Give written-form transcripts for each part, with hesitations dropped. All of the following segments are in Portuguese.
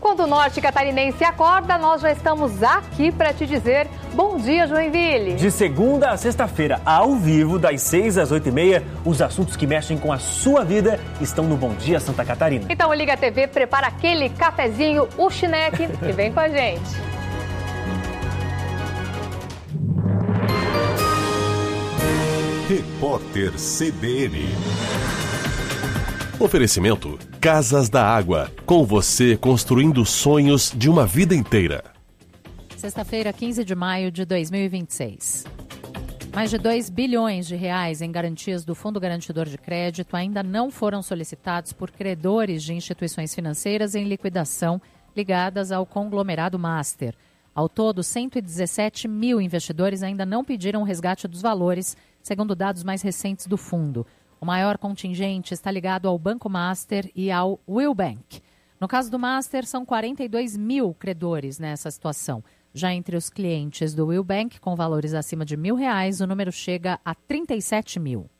Quando o norte catarinense acorda, nós já estamos aqui para te dizer bom dia, Joinville. De segunda a sexta-feira, ao vivo, das 6 às 8h30, os assuntos que mexem com a sua vida estão no Bom Dia Santa Catarina. Então liga a TV, prepara aquele cafezinho, o chineque e vem com a gente. Repórter CBN. Oferecimento Casas da Água, com você construindo sonhos de uma vida inteira. Sexta-feira, 15 de maio de 2026. Mais de 2 bilhões de reais em garantias do Fundo Garantidor de Crédito ainda não foram solicitados por credores de instituições financeiras em liquidação ligadas ao conglomerado Master. Ao todo, 117 mil investidores ainda não pediram o resgate dos valores, segundo dados mais recentes do fundo. O maior contingente está ligado ao Banco Master e ao Will Bank. No caso do Master, são 42 mil credores nessa situação. Já entre os clientes do Will Bank, com valores acima de R$1.000, o número chega a 37 mil.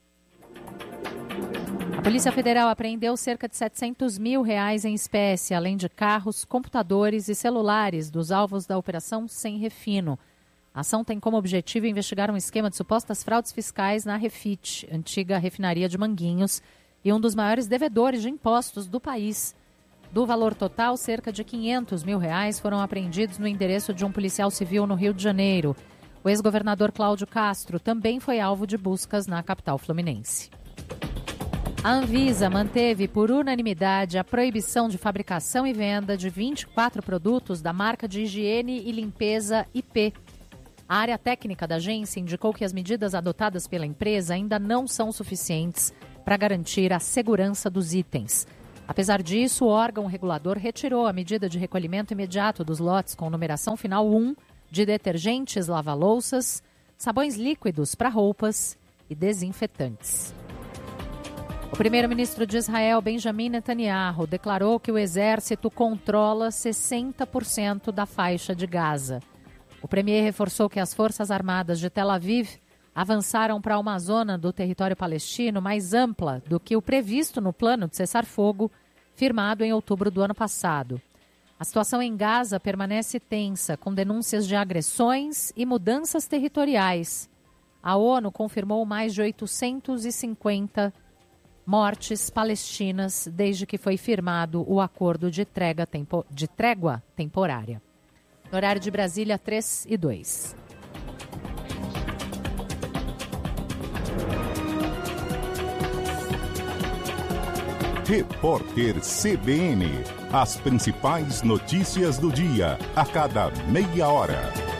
A Polícia Federal apreendeu cerca de R$700 mil em espécie, além de carros, computadores e celulares dos alvos da Operação Sem Refino. A ação tem como objetivo investigar um esquema de supostas fraudes fiscais na Refit, antiga refinaria de Manguinhos, e um dos maiores devedores de impostos do país. Do valor total, cerca de R$500 mil foram apreendidos no endereço de um policial civil no Rio de Janeiro. O ex-governador Cláudio Castro também foi alvo de buscas na capital fluminense. A Anvisa manteve por unanimidade a proibição de fabricação e venda de 24 produtos da marca de higiene e limpeza IP. A área técnica da agência indicou que as medidas adotadas pela empresa ainda não são suficientes para garantir a segurança dos itens. Apesar disso, o órgão regulador retirou a medida de recolhimento imediato dos lotes com numeração final 1 de detergentes lava-louças, sabões líquidos para roupas e desinfetantes. O primeiro-ministro de Israel, Benjamin Netanyahu, declarou que o exército controla 60% da faixa de Gaza. O premier reforçou que as Forças Armadas de Tel Aviv avançaram para uma zona do território palestino mais ampla do que o previsto no plano de cessar-fogo firmado em outubro do ano passado. A situação em Gaza permanece tensa, com denúncias de agressões e mudanças territoriais. A ONU confirmou mais de 850 mortes palestinas desde que foi firmado o acordo de trégua temporária. No horário de Brasília, 3h02. Repórter CBN. As principais notícias do dia, a cada meia hora.